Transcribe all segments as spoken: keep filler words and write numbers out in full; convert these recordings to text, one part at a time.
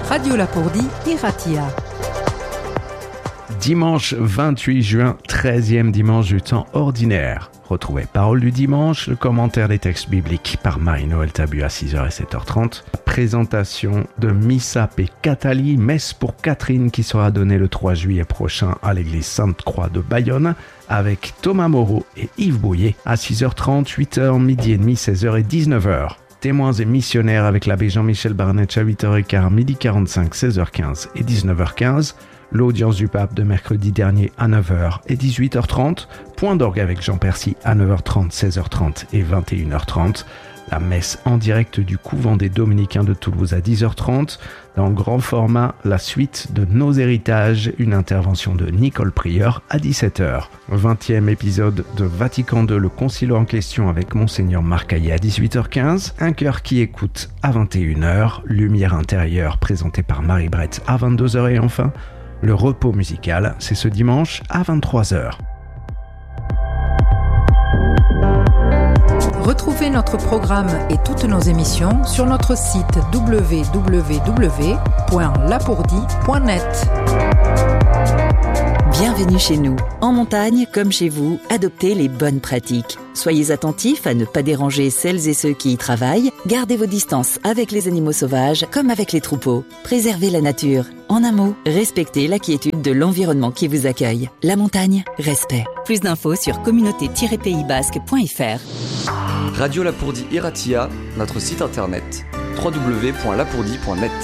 Radio Lapourdie, Iratia. Dimanche vingt-huit juin, treizième dimanche du temps ordinaire. Retrouvez Parole du dimanche, le commentaire des textes bibliques par Marie-Noël Tabu à six heures et sept heures trente. Présentation de Missa P. Catali, messe pour Catherine qui sera donnée le trois juillet prochain à l'église Sainte-Croix de Bayonne avec Thomas Moreau et Yves Bouillet à six heures trente, huit heures, midi et demi, seize heures et dix-neuf heures. Témoins et missionnaires avec l'abbé Jean-Michel Barnetch à huit heures quinze, midi quarante-cinq, seize heures quinze et dix-neuf heures quinze. L'audience du pape de mercredi dernier à neuf heures et dix-huit heures trente. Point d'orgue avec Jean Percy à neuf heures trente, seize heures trente et vingt et une heures trente. La messe en direct du couvent des Dominicains de Toulouse à dix heures trente. Dans grand format, la suite de Nos héritages, une intervention de Nicole Prieur à dix-sept heures. vingtième épisode de Vatican deux, le concile en question avec Monseigneur Marcaillet à dix-huit heures quinze. Un cœur qui écoute à vingt et une heures. Lumière intérieure présentée par Marie Brett à vingt-deux heures et enfin, le repos musical, c'est ce dimanche à vingt-trois heures. Retrouvez notre programme et toutes nos émissions sur notre site w w w point lapourdie point net. Bienvenue chez nous. En montagne, comme chez vous, adoptez les bonnes pratiques. Soyez attentifs à ne pas déranger celles et ceux qui y travaillent. Gardez vos distances avec les animaux sauvages comme avec les troupeaux. Préservez la nature. En un mot, respectez la quiétude de l'environnement qui vous accueille. La montagne, respect. Plus d'infos sur communauté tiret pays basque point f r. Radio Lapourdie Iratia, notre site internet w w w point lapourdie point net.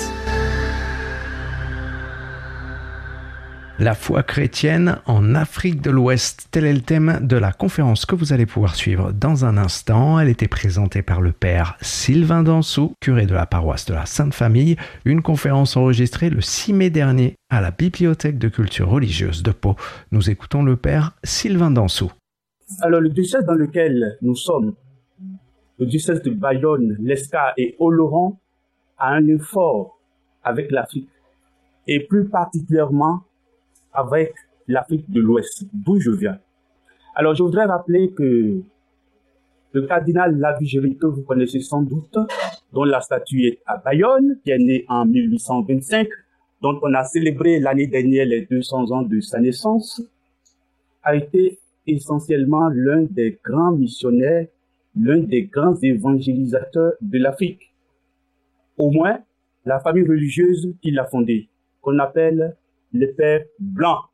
La foi chrétienne en Afrique de l'Ouest, tel est le thème de la conférence que vous allez pouvoir suivre dans un instant. Elle était présentée par le père Sylvain Dansou, curé de la paroisse de la Sainte Famille. Une conférence enregistrée le six mai dernier à la Bibliothèque de culture religieuse de Pau. Nous écoutons le père Sylvain Dansou. Alors le diocèse dans lequel nous sommes, le diocèse de Bayonne, Lescar et Oloron, a un lien fort avec l'Afrique et plus particulièrement avec l'Afrique de l'Ouest, d'où je viens. Alors, je voudrais rappeler que le cardinal Lavigéry, que vous connaissez sans doute, dont la statue est à Bayonne, qui est né en mille huit cent vingt-cinq, dont on a célébré l'année dernière les deux cents ans de sa naissance, a été essentiellement l'un des grands missionnaires, l'un des grands évangélisateurs de l'Afrique. Au moins, la famille religieuse qu'il a fondée, qu'on appelle les pères blancs,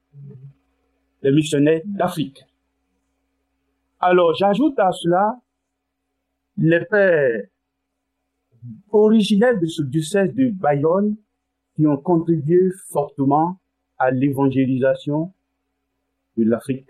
les missionnaires d'Afrique. Alors, j'ajoute à cela les pères originaires de ce diocèse de Bayonne qui ont contribué fortement à l'évangélisation de l'Afrique,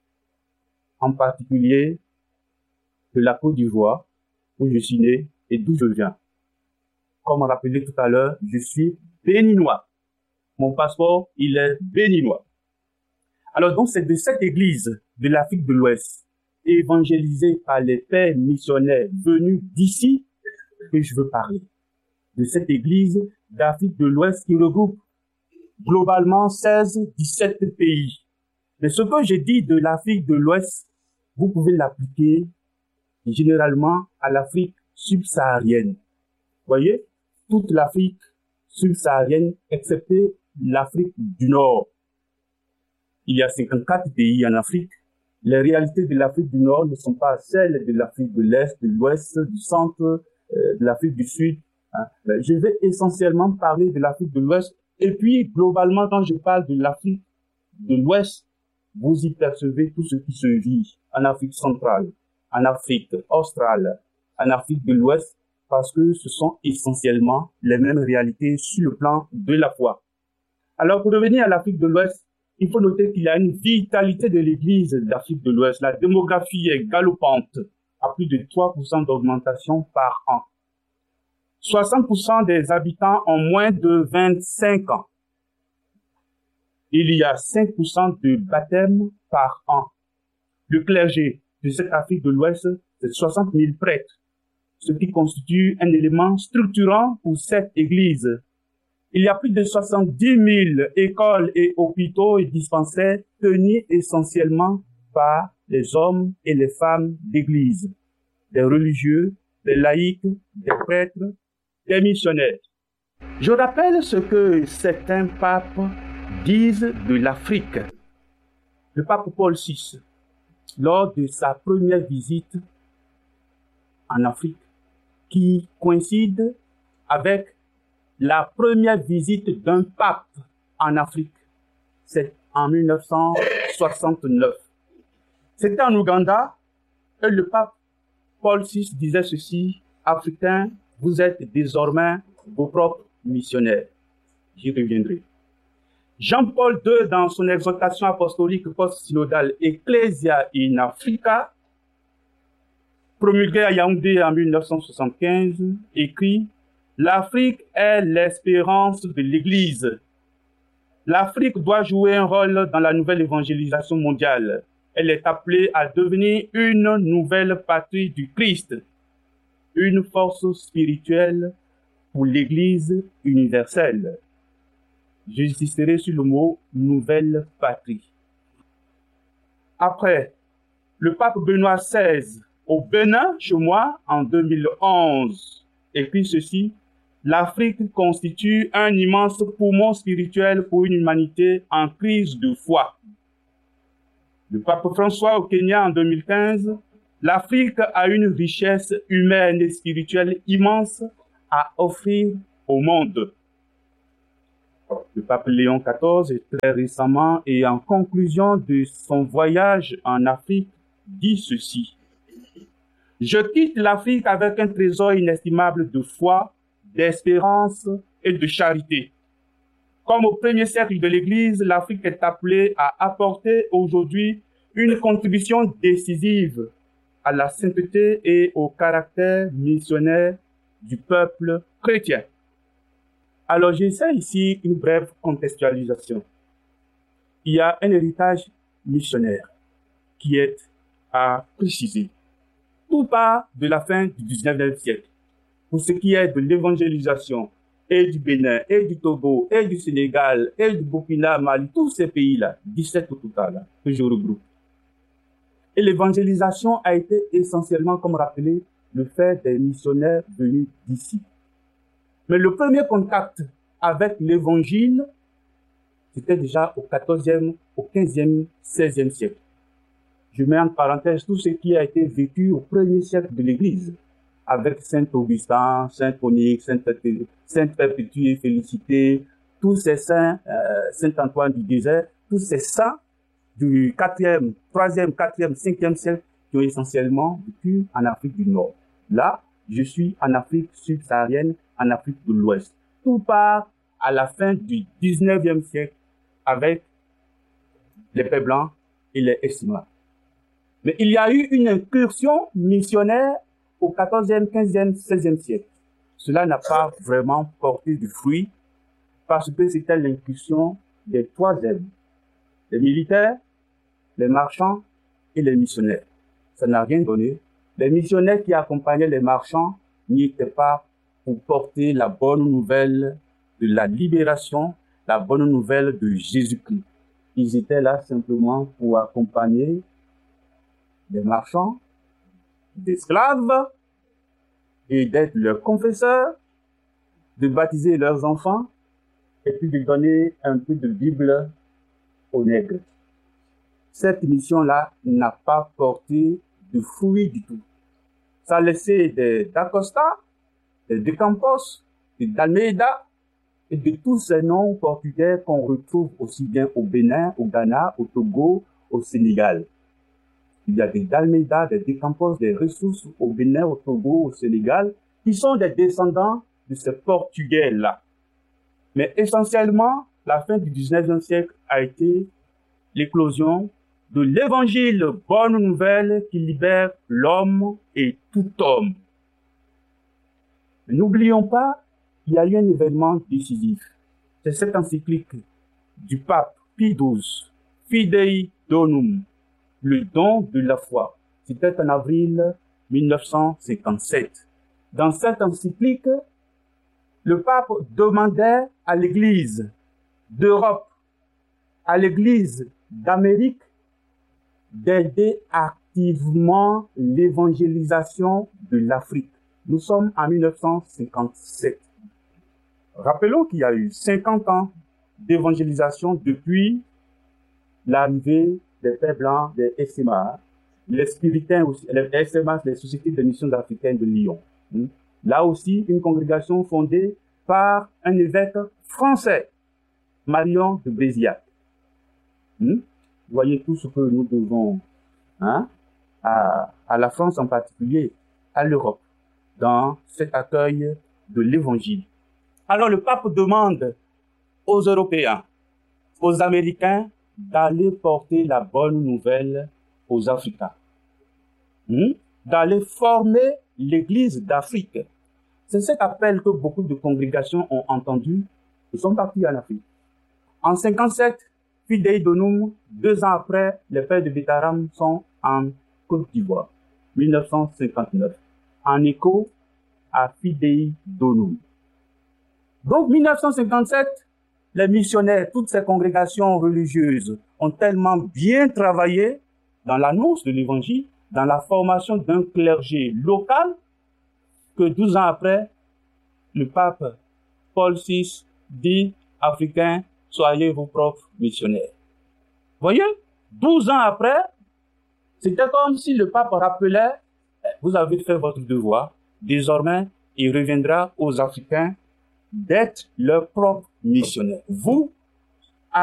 en particulier de la Côte d'Ivoire, où je suis né et d'où je viens. Comme rappelé tout à l'heure, je suis béninois. Mon passeport, il est béninois. Alors donc, c'est de cette église de l'Afrique de l'Ouest, évangélisée par les pères missionnaires venus d'ici, que je veux parler. De cette église d'Afrique de l'Ouest qui regroupe globalement seize, dix-sept pays. Mais ce que j'ai dit de l'Afrique de l'Ouest, vous pouvez l'appliquer généralement à l'Afrique subsaharienne. Vous voyez, toute l'Afrique subsaharienne, excepté l'Afrique du Nord. Il y a cinquante-quatre pays en Afrique. Les réalités de l'Afrique du Nord ne sont pas celles de l'Afrique de l'Est, de l'Ouest, du Centre, euh, de l'Afrique du Sud. Hein. Je vais essentiellement parler de l'Afrique de l'Ouest. Et puis, globalement, quand je parle de l'Afrique de l'Ouest, vous y percevez tout ce qui se vit en Afrique centrale, en Afrique australe, en Afrique de l'Ouest, parce que ce sont essentiellement les mêmes réalités sur le plan de la foi. Alors, pour revenir à l'Afrique de l'Ouest, il faut noter qu'il y a une vitalité de l'Église d'Afrique de l'Ouest. La démographie est galopante, à plus de trois pour cent d'augmentation par an. soixante pour cent des habitants ont moins de vingt-cinq ans. Il y a cinq pour cent de baptêmes par an. Le clergé de cette Afrique de l'Ouest, c'est soixante mille prêtres, ce qui constitue un élément structurant pour cette Église. Il y a plus de soixante-dix mille écoles et hôpitaux et dispensaires tenus essentiellement par les hommes et les femmes d'Église, des religieux, des laïcs, des prêtres, des missionnaires. Je rappelle ce que certains papes disent de l'Afrique. Le pape Paul six, lors de sa première visite en Afrique, qui coïncide avec la première visite d'un pape en Afrique, c'est en mille neuf cent soixante-neuf. C'était en Ouganda, et le pape Paul six disait ceci: « Africains, vous êtes désormais vos propres missionnaires. » J'y reviendrai. Jean-Paul deux, dans son exhortation apostolique post-synodale Ecclesia in Africa, promulguée à Yaoundé en mille neuf cent soixante-quinze, écrit: « L'Afrique est l'espérance de l'Église. L'Afrique doit jouer un rôle dans la nouvelle évangélisation mondiale. Elle est appelée à devenir une nouvelle patrie du Christ, une force spirituelle pour l'Église universelle. » J'insisterai sur le mot « nouvelle patrie ». Après, le pape Benoît seize, au Bénin, chez moi, en deux mille onze, écrit ceci: « L'Afrique constitue un immense poumon spirituel pour une humanité en crise de foi. » Le pape François au Kenya en deux mille quinze, « L'Afrique a une richesse humaine et spirituelle immense à offrir au monde. » Le pape Léon quatorze, très récemment et en conclusion de son voyage en Afrique, dit ceci: « Je quitte l'Afrique avec un trésor inestimable de foi, d'espérance et de charité. Comme au premier siècle de l'Église, l'Afrique est appelée à apporter aujourd'hui une contribution décisive à la sainteté et au caractère missionnaire du peuple chrétien. » Alors, j'essaie ici une brève contextualisation. Il y a un héritage missionnaire qui est à préciser. Tout part de la fin du dix-neuvième siècle. Pour ce qui est de l'évangélisation et du Bénin, et du Togo, et du Sénégal, et du Burkina, Mali, tous ces pays-là, dix-sept au total, que je regroupe. Et l'évangélisation a été essentiellement, comme rappelé, le fait des missionnaires venus d'ici. Mais le premier contact avec l'évangile, c'était déjà au quatorzième, au quinzième, seizième siècle. Je mets en parenthèse tout ce qui a été vécu au premier siècle de l'Église, avec Saint Augustin, Saint Onyx, Sainte Perpétue et Félicité, tous ces saints, euh, Saint Antoine du désert, tous ces saints du quatrième, troisième, quatrième, cinquième siècle qui ont essentiellement vécu en Afrique du Nord. Là, je suis en Afrique subsaharienne, en Afrique de l'Ouest. Tout part à la fin du dix-neuvième siècle avec les Pères Blancs et les Eskimos. Mais il y a eu une incursion missionnaire au quatorzième, quinzième, seizième siècle. Cela n'a pas vraiment porté du fruit parce que c'était l'incursion des troisièmes, les militaires, les marchands et les missionnaires. Ça n'a rien donné. Les missionnaires qui accompagnaient les marchands n'y étaient pas pour porter la bonne nouvelle de la libération, la bonne nouvelle de Jésus-Christ. Ils étaient là simplement pour accompagner des marchands, des esclaves, et d'être leurs confesseurs, de baptiser leurs enfants, et puis de donner un peu de Bible aux nègres. Cette mission-là n'a pas porté de fruits du tout. Ça a laissé des d'Acosta, des De Campos, des d'Almeida, et de tous ces noms portugais qu'on retrouve aussi bien au Bénin, au Ghana, au Togo, au Sénégal. Il y a des d'Almeida, des De Campos, des ressources au Bénin, au Togo, au Sénégal, qui sont des descendants de ces portugais-là. Mais essentiellement, la fin du dix-neuvième siècle a été l'éclosion de l'évangile bonne nouvelle qui libère l'homme et tout homme. Mais n'oublions pas, il y a eu un événement décisif. C'est cette encyclique du pape Pie douze, Fidei Donum, le don de la foi. C'était en avril mille neuf cent cinquante-sept. Dans cette encyclique, le pape demandait à l'Église d'Europe, à l'Église d'Amérique, d'aider activement l'évangélisation de l'Afrique. Nous sommes en mille neuf cent cinquante-sept. Rappelons qu'il y a eu cinquante ans d'évangélisation depuis l'arrivée des Pères Blancs, des S M A, les Spiritains aussi, les S M A, les Sociétés de Missions africaines de Lyon. Là aussi, une congrégation fondée par un évêque français, Marion de Bréziac. Vous voyez tout ce que nous devons hein, à, à la France en particulier, à l'Europe, dans cet accueil de l'Évangile. Alors le pape demande aux Européens, aux Américains, d'aller porter la bonne nouvelle aux Africains, hmm? d'aller former l'Église d'Afrique. C'est cet appel que beaucoup de congrégations ont entendu et sont partis en Afrique. En cinquante-sept, Fidei Donum, deux ans après, les pères de Betaram sont en Côte d'Ivoire, mille neuf cent cinquante-neuf, en écho à Fidei Donum. Donc, mille neuf cent cinquante-sept, les missionnaires, toutes ces congrégations religieuses ont tellement bien travaillé dans l'annonce de l'Évangile, dans la formation d'un clergé local, que douze ans après, le pape Paul six dit « Africains, soyez vos propres missionnaires ». Voyez, douze ans après, c'était comme si le pape rappelait « Vous avez fait votre devoir, désormais, il reviendra aux Africains d'être leurs propres missionnaires. Vous, allez ailleurs. »